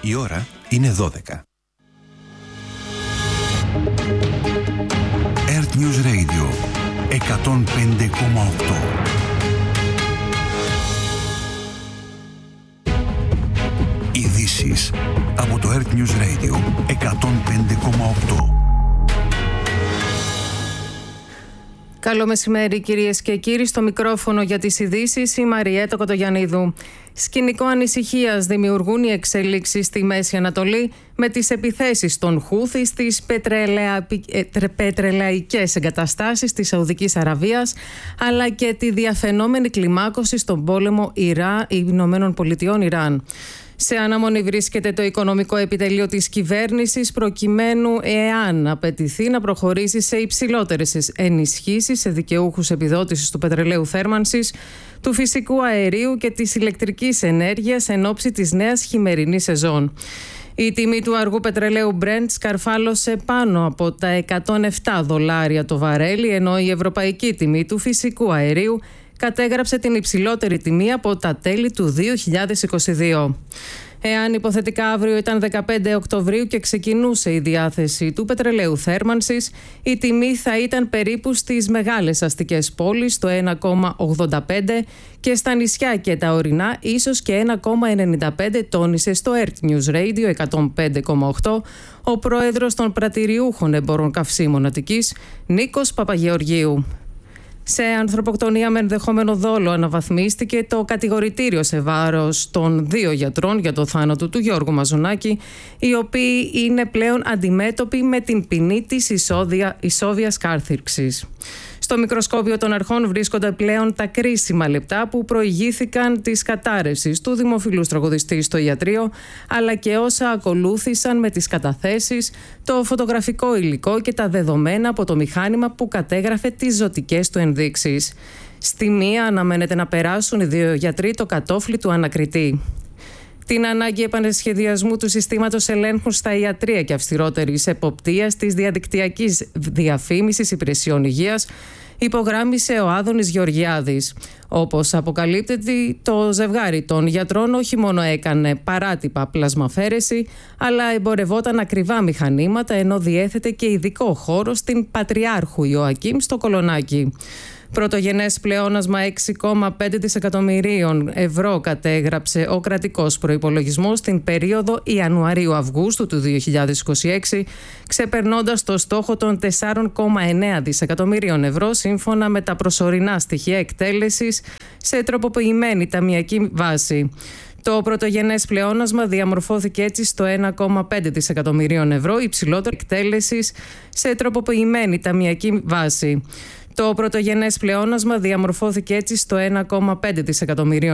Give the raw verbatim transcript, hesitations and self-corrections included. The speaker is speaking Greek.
Η ώρα είναι δώδεκα. Earth News Radio εκατόν πέντε κόμμα οκτώ. Ειδήσεις από το Earth News Radio εκατόν πέντε κόμμα οκτώ. Καλό μεσημέρι κυρίες και κύριοι, στο μικρόφωνο για τις ειδήσεις η Μαριέτα Κοτογιαννίδου. Σκηνικό ανησυχίας δημιουργούν οι εξελίξεις στη Μέση Ανατολή με τις επιθέσεις των Χούθι στις πετρελαια... πετρελαϊκές εγκαταστάσεις της Σαουδικής Αραβίας, αλλά και τη διαφαινόμενη κλιμάκωση στον πόλεμο Ιρά... Ηνωμένων Πολιτειών Ιράν. Σε αναμονή βρίσκεται το οικονομικό επιτελείο της κυβέρνησης προκειμένου, εάν απαιτηθεί, να προχωρήσει σε υψηλότερες ενισχύσεις σε δικαιούχους επιδότησης του πετρελαίου θέρμανσης, του φυσικού αερίου και της ηλεκτρικής ενέργειας εν ώψη της νέας χειμερινής σεζόν. Η τιμή του αργού πετρελαίου Brent σκαρφάλωσε πάνω από τα εκατόν επτά δολάρια το βαρέλι, ενώ η ευρωπαϊκή τιμή του φυσικού αερίου κατέγραψε την υψηλότερη τιμή από τα τέλη του δύο χιλιάδες είκοσι δύο. Εάν υποθετικά αύριο ήταν δεκαπέντε Οκτωβρίου και ξεκινούσε η διάθεση του πετρελαίου θέρμανσης, η τιμή θα ήταν περίπου στις μεγάλες αστικές πόλεις στο ένα κόμμα ογδόντα πέντε και στα νησιά και τα ορεινά ίσως και ένα κόμμα ενενήντα πέντε, τόνισε στο Earth News Radio εκατόν πέντε κόμμα οκτώ ο πρόεδρος των πρατηριούχων εμπόρων καυσίμων Αττικής, Νίκος Παπαγεωργίου. Σε ανθρωποκτονία με ενδεχόμενο δόλο αναβαθμίστηκε το κατηγορητήριο σε βάρος των δύο γιατρών για το θάνατο του Γιώργου Μαζονάκη, οι οποίοι είναι πλέον αντιμέτωποι με την ποινή της ισόβια, ισόβιας κάρθυρξης. Στο μικροσκόπιο των αρχών βρίσκονται πλέον τα κρίσιμα λεπτά που προηγήθηκαν της κατάρρευσης του δημοφιλούς τραγουδιστή στο ιατρείο, αλλά και όσα ακολούθησαν με τις καταθέσεις, το φωτογραφικό υλικό και τα δεδομένα από το μηχάνημα που κατέγραφε τις ζωτικές του ενδείξεις. Στη μία αναμένεται να περάσουν οι δύο γιατροί το κατόφλι του ανακριτή. Την ανάγκη επανεσχεδιασμού του συστήματος ελέγχου στα ιατρεία και αυστηρότερης εποπτείας της διαδικτυακής διαφήμισης υπηρεσιών υγείας υπογράμμισε ο Άδωνης Γεωργιάδης. Όπως αποκαλύπτεται, το ζευγάρι των γιατρών όχι μόνο έκανε παράτυπα πλασμαφέρεση, αλλά εμπορευόταν ακριβά μηχανήματα, ενώ διέθετε και ειδικό χώρο στην Πατριάρχου Ιωακήμ στο Κολονάκι. Πρωτογενές πλεόνασμα έξι κόμμα πέντε δισεκατομμυρίων ευρώ κατέγραψε ο κρατικός προϋπολογισμός στην περίοδο Ιανουαρίου-Αυγούστου του δύο χιλιάδες είκοσι έξι, ξεπερνώντας το στόχο των τέσσερα κόμμα εννέα δισεκατομμυρίων ευρώ σύμφωνα με τα προσωρινά στοιχεία εκτέλεσης σε τροποποιημένη ταμειακή βάση. Το πρωτογενές πλεόνασμα διαμορφώθηκε έτσι στο ένα κόμμα πέντε δισεκατομμυρίων ευρώ, υψηλότερο εκτέλεσης σε τροποποιημένη ταμειακή βάση. Το πρωτογενές πλεόνασμα διαμορφώθηκε έτσι στο ένα κόμμα πέντε δισεκατομμυρίων